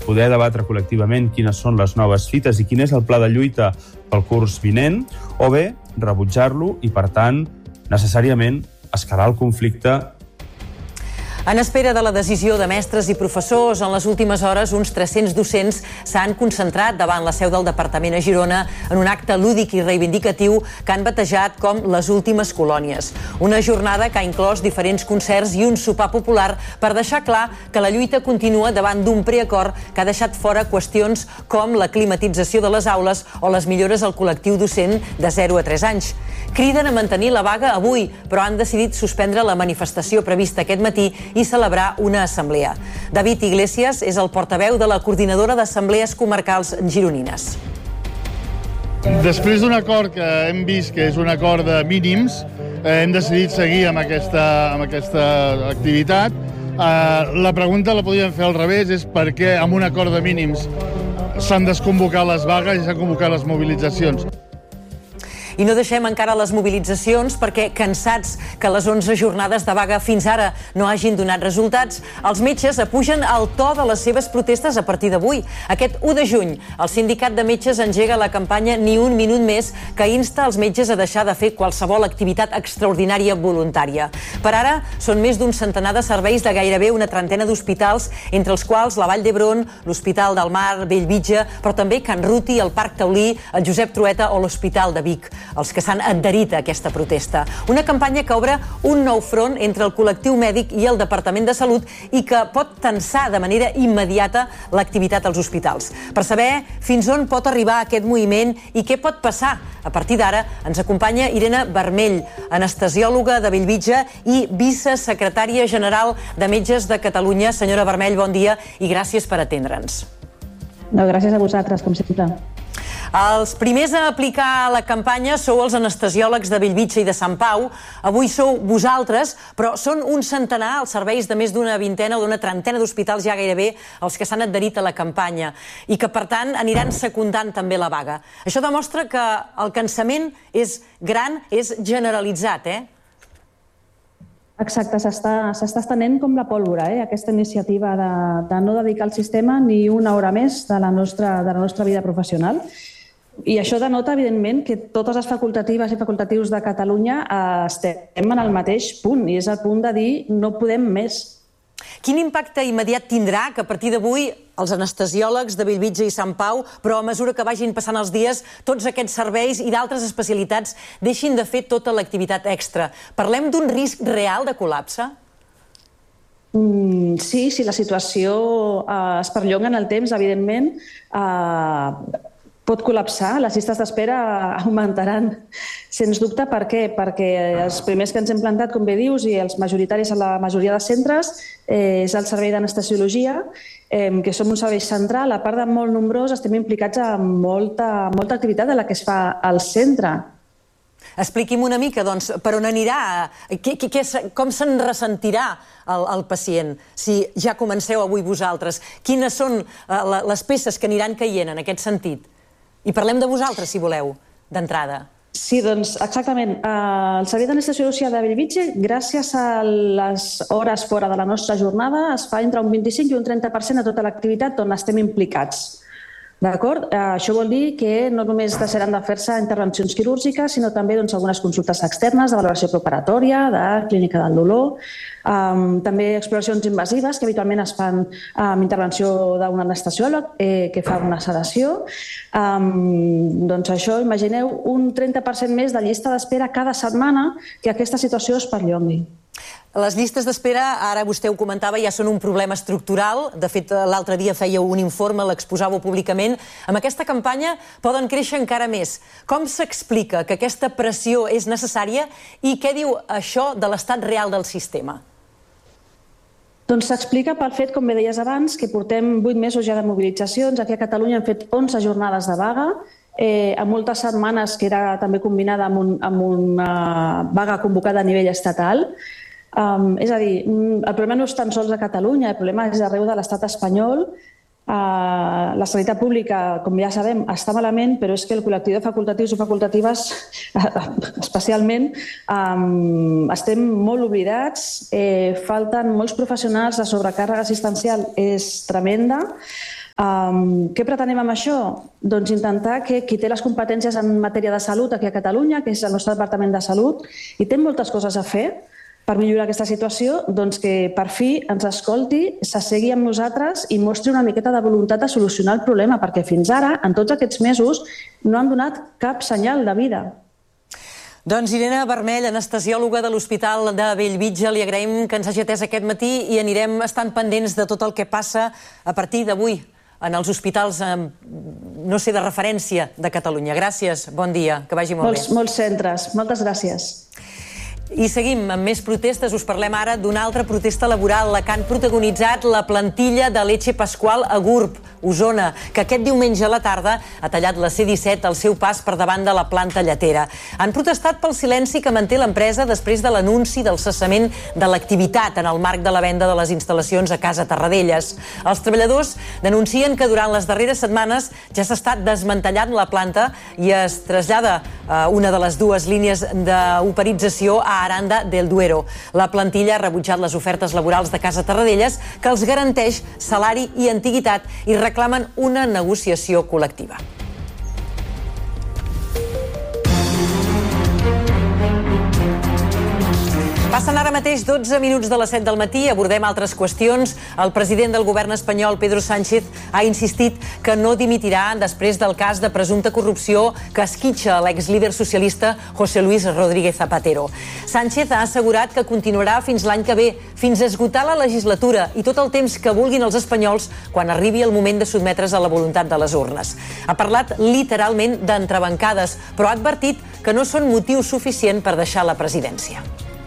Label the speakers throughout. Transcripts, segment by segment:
Speaker 1: poder debatre col·lectivament quines són les noves fites i quin és el pla de lluita pel curs vinent, o bé rebutjar-lo i, per tant, necessàriament escalar el conflicte.
Speaker 2: En espera de la decisió de mestres i professors, en les últimes hores uns 300 docents s'han concentrat davant la seu del departament a Girona en un acte lúdic i reivindicatiu que han batejat com les últimes colònies. Una jornada que ha inclòs diferents concerts i un sopar popular per deixar clar que la lluita continua davant d'un preacord que ha deixat fora qüestions com la climatització de les aules o les millores al col·lectiu docent de 0 a 3 anys. Criden a mantenir la vaga avui, però han decidit suspendre la manifestació prevista aquest matí i celebrar una assemblea. David Iglesias és el portaveu de la coordinadora d'assemblees comarcals gironines.
Speaker 3: Després d'un acord que hem vist que és un acord de mínims, hem decidit seguir amb aquesta activitat. La pregunta la podríem fer al revés, és per què amb un acord de mínims s'han desconvocat les vagues i s'han convocat les mobilitzacions.
Speaker 2: I no deixem encara les mobilitzacions perquè, cansats que les 11 jornades de vaga fins ara no hagin donat resultats, els metges apugen el to de les seves protestes a partir d'avui. Aquest 1 de juny, el sindicat de metges engega la campanya Ni un minut més, que insta els metges a deixar de fer qualsevol activitat extraordinària voluntària. Per ara, són més d'un centenar de serveis de gairebé una trentena d'hospitals, entre els quals la Vall d'Hebron, l'Hospital del Mar, Bellvitge, però també Can Ruti, el Parc Taulí, el Josep Trueta o l'Hospital de Vic, els que s'han adherit a aquesta protesta. Una campanya que obre un nou front entre el col·lectiu mèdic i el Departament de Salut i que pot tensar de manera immediata l'activitat als hospitals. Per saber fins on pot arribar aquest moviment i què pot passar, a partir d'ara ens acompanya Irene Vermell, anestesiòloga de Bellvitge i vicesecretària general de Metges de Catalunya. Senyora Vermell, bon dia i gràcies per atendre'ns.
Speaker 4: No, gràcies a vosaltres, com sempre.
Speaker 2: Els primers a aplicar la campanya sou els anestesiòlegs de Bellvitge i de Sant Pau. Avui sou vosaltres, però són un centenar els serveis de més d'una vintena o d'una trentena d'hospitals ja gairebé els que s'han adherit a la campanya i que, per tant, aniran secundant també la vaga. Això demostra que el cansament és gran, és generalitzat,
Speaker 4: Exacte, s'està estenent com la pólvora, aquesta iniciativa de no dedicar al sistema ni una hora més de la nostra vida professional. I això denota, evidentment, que totes les facultatives i facultatius de Catalunya estem en el mateix punt, i és el punt de dir no podem més.
Speaker 2: Quin impacte immediat tindrà que a partir d'avui els anestesiòlegs de Bellvitge i Sant Pau, però a mesura que vagin passant els dies, tots aquests serveis i d'altres especialitats deixin de fer tota l'activitat extra? Parlem d'un risc real de col·lapse?
Speaker 4: Sí, si la situació es perllonga en el temps, evidentment, pot col·lapsar, les llistes d'espera augmentaran, sens dubte. Per què? Perquè els primers que ens hem plantat, com bé dius, i els majoritaris a la majoria de centres, és el servei d'anestesiologia, que som un servei central. A part de molt nombrós, estem implicats en molta activitat de la que es fa al centre.
Speaker 2: Expliqui'm una mica, doncs, per on anirà? Com se'n ressentirà el pacient si ja comenceu avui vosaltres? Quines són les peces que aniran caient en aquest sentit? I parlem de vosaltres, si voleu, d'entrada.
Speaker 4: Sí, doncs, exactament. El servei d'anestesiologia de Bellvitge, gràcies a les hores fora de la nostra jornada, es fa entre un 25 i un 30% de tota l'activitat on estem implicats. D'acord? Això vol dir que no només deixaran de fer-se intervencions quirúrgiques, sinó també algunes consultes externes de valoració preparatòria, de clínica del dolor, també exploracions invasives que habitualment es fan amb intervenció d'un anestesiòleg que fa una sedació. Doncs això, imagineu, un 30% més de llista d'espera cada setmana que aquesta situació es perllongui.
Speaker 2: Les llistes d'espera, ara vostè ho comentava, ja són un problema estructural. De fet, l'altre dia fèieu un informe, l'exposàveu públicament. Amb aquesta campanya poden créixer encara més. Com s'explica que aquesta pressió és necessària i què diu això de l'estat real del sistema?
Speaker 4: Doncs s'explica pel fet, com bé deies abans, que portem 8 mesos ja de mobilitzacions. Aquí a Catalunya hem fet 11 jornades de vaga, en moltes setmanes que era també combinada amb una vaga convocada a nivell estatal. És a dir, el problema no és tan sols a Catalunya, el problema és arreu de l'estat espanyol. La sanitat pública, com ja sabem, està malament, però és que el col·lectiu de facultatius i facultatives, especialment, estem molt oblidats, falten molts professionals, la sobrecàrrega assistencial és tremenda. Què pretenem amb això? Doncs intentar que qui té les competències en matèria de salut aquí a Catalunya, que és el nostre Departament de Salut, i té moltes coses a fer per millorar aquesta situació, doncs que per fi ens escolti, s'assegui amb nosaltres i mostri una miqueta de voluntat de solucionar el problema, perquè fins ara, en tots aquests mesos, no han donat cap senyal de vida.
Speaker 2: Doncs Irene Vermell, anestesiòloga de l'Hospital de Bellvitge, li agraïm que ens hagi atès aquest matí i anirem estant pendents de tot el que passa a partir d'avui en els hospitals, no sé, de referència de Catalunya. Gràcies, bon dia, que vagi molt bé.
Speaker 4: Molts centres, moltes gràcies.
Speaker 2: I seguim amb més protestes. Us parlem ara d'una altra protesta laboral, la que han protagonitzat la plantilla de Leche Pascual a Gurb, Osona, que aquest diumenge a la tarda ha tallat la C-17 al seu pas per davant de la planta lletera. Han protestat pel silenci que manté l'empresa després de l'anunci del cessament de l'activitat en el marc de la venda de les instal·lacions a Casa Tarradellas. Els treballadors denuncien que durant les darreres setmanes ja s'ha estat desmantellant la planta i es trasllada una de les dues línies d'operització a Aranda del Duero. La plantilla ha rebutjat les ofertes laborals de Casa Tarradellas que els garanteix salari i antiguitat i reclamen una negociació col·lectiva. Passen ara mateix 12 minuts de les 7 del matí, abordem altres qüestions. El president del govern espanyol, Pedro Sánchez, ha insistit que no dimitirà després del cas de presumpta corrupció que esquitxa l'exlíder socialista José Luis Rodríguez Zapatero. Sánchez ha assegurat que continuarà fins l'any que ve, fins a esgotar la legislatura i tot el temps que vulguin els espanyols quan arribi el moment de sotmetre's a la voluntat de les urnes. Ha parlat literalment d'entrebancades, però ha advertit que no són motiu suficient per deixar la presidència.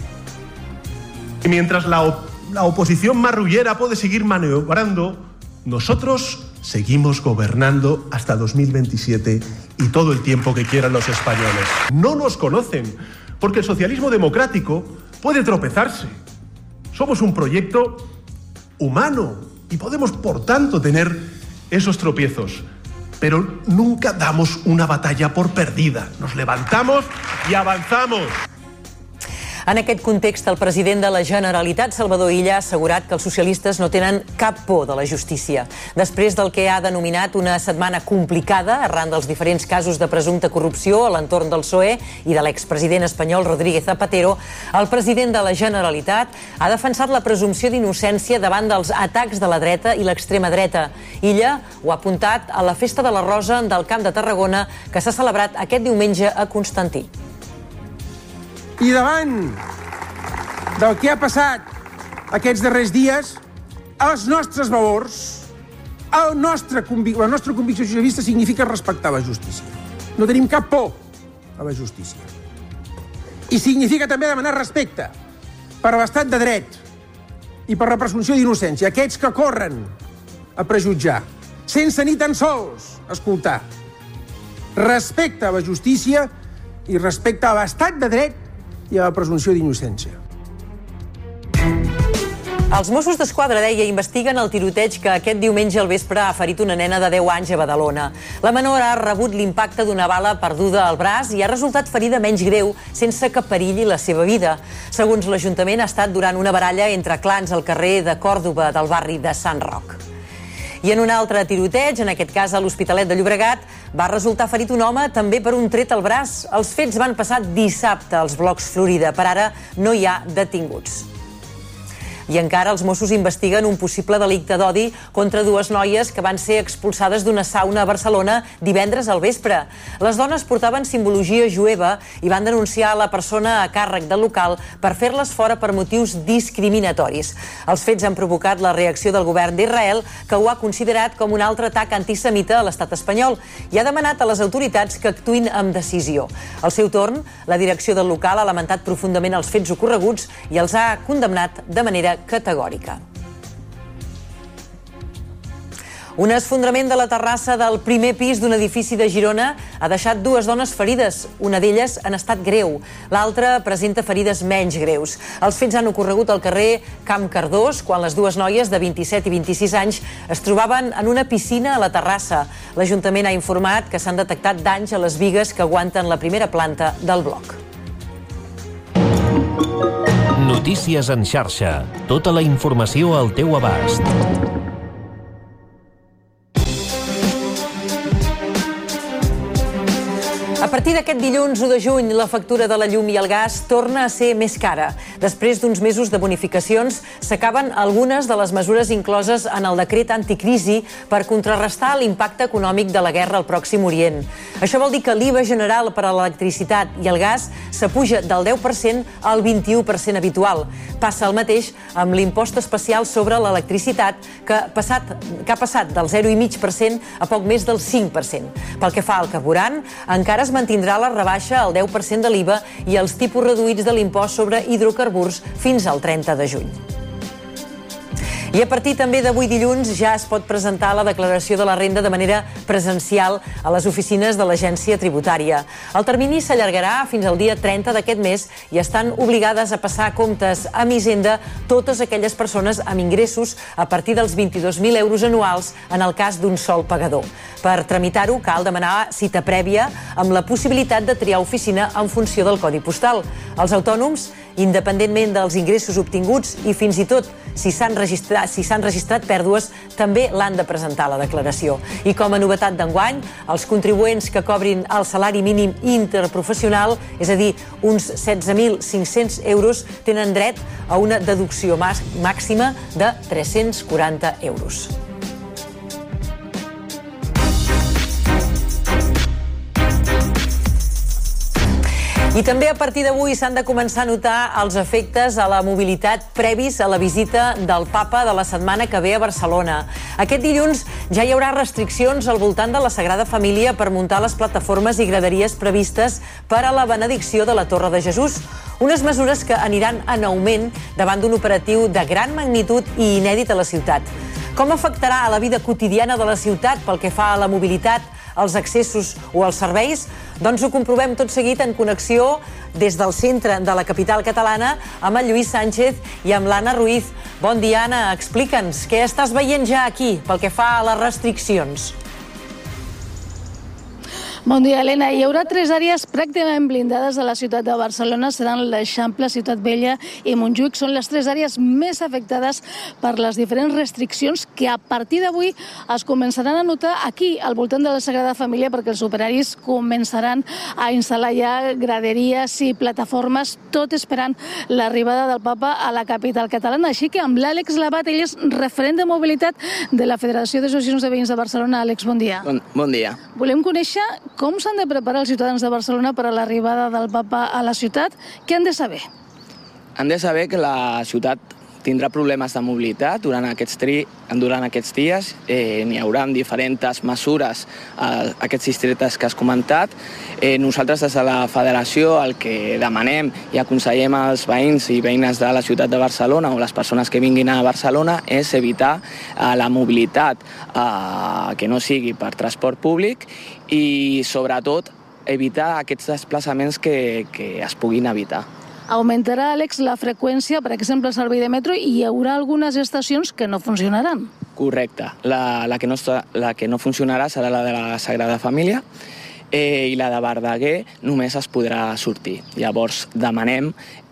Speaker 5: Mientras la oposición marrullera puede seguir maniobrando, nosotros seguimos gobernando hasta 2027 y todo el tiempo que quieran los españoles. No nos conocen, porque el socialismo democrático puede tropezarse. Somos un proyecto humano y podemos, por tanto, tener esos tropiezos. Pero nunca damos una batalla por perdida. Nos levantamos y avanzamos.
Speaker 2: En aquest context, el president de la Generalitat, Salvador Illa, ha assegurat que els socialistes no tenen cap por de la justícia. Després del que ha denominat una setmana complicada arran dels diferents casos de presumpta corrupció a l'entorn del PSOE i de l'expresident espanyol Rodríguez Zapatero, el president de la Generalitat ha defensat la presumpció d'innocència davant dels atacs de la dreta i l'extrema dreta. Illa ho ha apuntat a la Festa de la Rosa del Camp de Tarragona, que s'ha celebrat aquest diumenge a Constantí.
Speaker 6: I davant del que ha passat aquests darrers dies, els nostres valors, la nostra convicció socialista significa respectar la justícia. No tenim cap por a la justícia. I significa també demanar respecte per l'estat de dret i per la presumpció d'innocència. Aquests que corren a prejutjar, sense ni tan sols escoltar. Respecte a la justícia i respecte a l'estat de dret i a la presumpció d'innocència.
Speaker 2: Els Mossos d'Esquadra, deia, investiguen el tiroteig que aquest diumenge al vespre ha ferit una nena de 10 anys a Badalona. La menor ha rebut l'impacte d'una bala perduda al braç i ha resultat ferida menys greu, sense que perilli la seva vida. Segons l'Ajuntament, ha estat durant una baralla entre clans al carrer de Còrdova del barri de Sant Roc. I en un altre tiroteig, en aquest cas a l'Hospitalet de Llobregat, va resultar ferit un home també per un tret al braç. Els fets van passar dissabte als blocs Florida. Per ara no hi ha detinguts. I encara els Mossos investiguen un possible delicte d'odi contra dues noies que van ser expulsades d'una sauna a Barcelona divendres al vespre. Les dones portaven simbologia jueva i van denunciar la persona a càrrec del local per fer-les fora per motius discriminatoris. Els fets han provocat la reacció del govern d'Israel, que ho ha considerat com un altre atac antisemita a l'estat espanyol i ha demanat a les autoritats que actuïn amb decisió. Al seu torn, la direcció del local ha lamentat profundament els fets ocorreguts i els ha condemnat de manera categòrica. Un esfondrament de la terrassa del primer pis d'un edifici de Girona ha deixat dues dones ferides. Una d'elles en estat greu, l'altra presenta ferides menys greus. Els fets han ocorregut al carrer Camp Cardós, quan les dues noies de 27 i 26 anys es trobaven en una piscina a la terrassa. L'Ajuntament ha informat que s'han detectat danys a les bigues que aguanten la primera planta del bloc.
Speaker 7: Notícies en xarxa. Tota la informació al teu abast.
Speaker 2: A partir d'aquest dilluns 1 de juny, la factura de la llum i el gas torna a ser més cara. Després d'uns mesos de bonificacions, s'acaben algunes de les mesures incloses en el decret anticrisi per contrarrestar l'impacte econòmic de la guerra al Pròxim Orient. Això vol dir que l'IVA general per a l'electricitat i el gas s'apuja del 10% al 21% habitual. Passa el mateix amb l'impost especial sobre l'electricitat, que ha passat del 0,5% a poc més del 5%. Pel que fa al carburant, encara es mantindrà la rebaixa al 10% de l'IVA i els tipus reduïts de l'impost sobre hidrocarburs fins al 30 de juny. I a partir també d'avui dilluns ja es pot presentar la declaració de la renda de manera presencial a les oficines de l'Agència Tributària. El termini s'allargarà fins al dia 30 d'aquest mes i estan obligades a passar comptes amb Hisenda totes aquelles persones amb ingressos a partir dels 22.000 euros anuals en el cas d'un sol pagador. Per tramitar-ho cal demanar cita prèvia amb la possibilitat de triar oficina en funció del codi postal. Els autònoms, independentment dels ingressos obtinguts i fins i tot si s'han registrat pèrdues, també l'han de presentar a la declaració. I com a novetat d'enguany, els contribuents que cobrin el salari mínim interprofessional, és a dir, uns 16.500 euros, tenen dret a una deducció màxima de 340 euros. I també a partir d'avui s'han de començar a notar els efectes a la mobilitat previs a la visita del Papa de la setmana que ve a Barcelona. Aquest dilluns ja hi haurà restriccions al voltant de la Sagrada Família per muntar les plataformes i graderies previstes per a la benedicció de la Torre de Jesús. Unes mesures que aniran en augment davant d'un operatiu de gran magnitud i inèdit a la ciutat. Com afectarà a la vida quotidiana de la ciutat pel que fa a la mobilitat, els accessos o els serveis? Doncs ho comprovem tot seguit en connexió des del centre de la capital catalana amb el Lluís Sánchez i amb l'Anna Ruiz. Bon dia, Anna. Explica'ns què estàs veient ja aquí pel que fa a les restriccions.
Speaker 8: Bon dia, Helena. Hi haurà 3 àrees pràcticament blindades a la ciutat de Barcelona. Seran l'Eixample, Ciutat Vella i Montjuïc. Són les 3 àrees més afectades per les diferents restriccions que a partir d'avui es començaran a notar aquí, al voltant de la Sagrada Família, perquè els operaris començaran a instal·lar ja graderies i plataformes, tot esperant l'arribada del Papa a la capital catalana. Així que amb l'Àlex Labat, ell és referent de mobilitat de la Federació d'Associacions de Veïns de Barcelona. Àlex, bon dia.
Speaker 9: Bon dia.
Speaker 8: Volem conèixer com s'han de preparar els ciutadans de Barcelona per a l'arribada del Papa a la ciutat? Què han de saber?
Speaker 9: Han de saber que la ciutat tindrà problemes de mobilitat durant aquests dies. N'hi haurà diferents mesures a aquests districtes que has comentat. Nosaltres des de la Federació el que demanem i aconsellem als veïns i veïnes de la ciutat de Barcelona o les persones que vinguin a Barcelona és evitar la mobilitat que no sigui per transport públic i sobretot evitar aquests desplaçaments que es puguin evitar.
Speaker 8: Augmentarà, Àlex, la freqüència, per exemple, al servei de metro, i hi haurà algunes estacions que no funcionaran.
Speaker 9: Correcte. La que no funcionarà serà la de la Sagrada Família i la de Verdaguer només es podrà sortir. Llavors demanem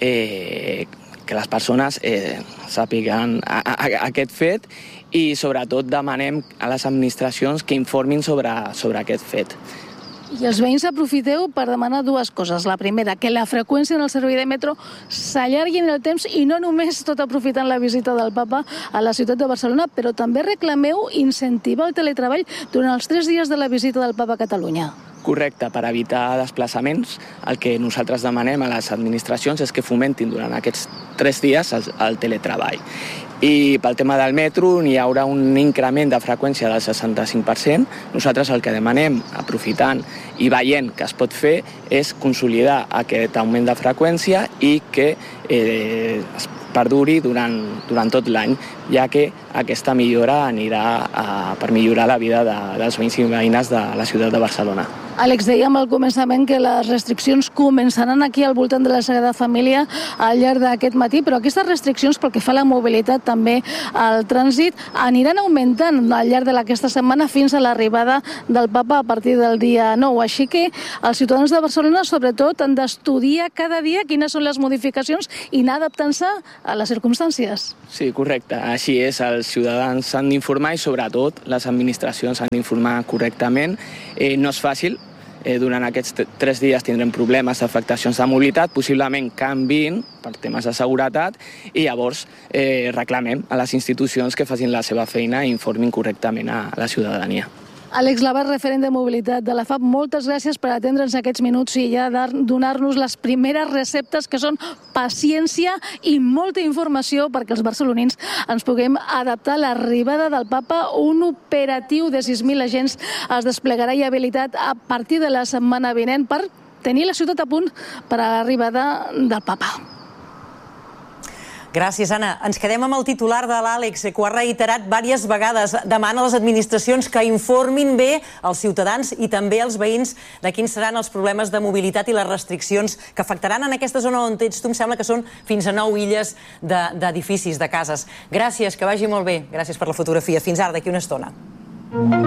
Speaker 9: que les persones sàpiguen aquest fet i sobretot demanem a les administracions que informin sobre aquest fet.
Speaker 8: I els veïns aprofiteu per demanar 2 coses. La primera, que la freqüència en el servei de metro s'allargui en el temps i no només tot aprofitant la visita del Papa a la ciutat de Barcelona, però també reclameu incentivar el teletreball durant els 3 dies de la visita del Papa a Catalunya.
Speaker 9: Correcte, per evitar desplaçaments, el que nosaltres demanem a les administracions és que fomentin durant aquests 3 dies el teletreball. I pel tema del metro hi haurà un increment de freqüència del 65%. Nosaltres el que demanem, aprofitant i veient que es pot fer, és consolidar aquest augment de freqüència i que es perduri durant tot l'any, ja que aquesta millora anirà per millorar la vida dels veïns i veïnes de la ciutat de Barcelona.
Speaker 8: Àlex, dèiem al començament que les restriccions començaran aquí al voltant de la Sagrada Família al llarg d'aquest matí, però aquestes restriccions pel que fa a la mobilitat, també al trànsit, aniran augmentant al llarg d'aquesta setmana fins a l'arribada del Papa a partir del dia 9. Així que els ciutadans de Barcelona, sobretot, han d'estudiar cada dia quines són les modificacions i anar adaptant-se a les circumstàncies.
Speaker 9: Sí, correcte. Així és, els ciutadans s'han d'informar i sobretot les administracions s'han d'informar correctament. No és fàcil, durant aquests 3 dies tindrem problemes d'afectacions de mobilitat, possiblement canviïn per temes de seguretat i llavors reclamem a les institucions que facin la seva feina i informin correctament a la ciutadania.
Speaker 8: Àlex Labat, referent de mobilitat de la FAP, moltes gràcies per atendre'ns aquests minuts i ja donar-nos les primeres receptes, que són paciència i molta informació perquè els barcelonins ens puguem adaptar a l'arribada del papa. Un operatiu de 6.000 agents es desplegarà i habilitat a partir de la setmana vinent per tenir la ciutat a punt per a l'arribada del papa.
Speaker 2: Gràcies, Anna. Ens quedem amb el titular de l'Àlex, que ho ha reiterat diverses vegades. Demana a les administracions que informin bé els ciutadans i també els veïns de quins seran els problemes de mobilitat i les restriccions que afectaran en aquesta zona on ets tu. Em sembla que són fins a 9 illes d'edificis, de cases. Gràcies, que vagi molt bé. Gràcies per la fotografia. Fins ara, d'aquí una estona.